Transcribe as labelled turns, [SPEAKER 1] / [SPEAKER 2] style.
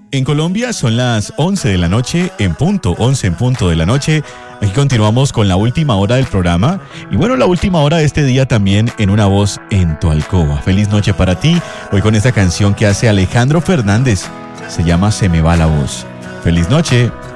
[SPEAKER 1] En Colombia son las 11 de la noche, en punto, 11 en punto de la noche. Aquí continuamos con la última hora del programa. Y bueno, la última hora de este día también en Una Voz en tu Alcoba. Feliz noche para ti. Hoy con esta canción que hace Alejandro Fernández. Se llama Se me va la voz. Feliz noche.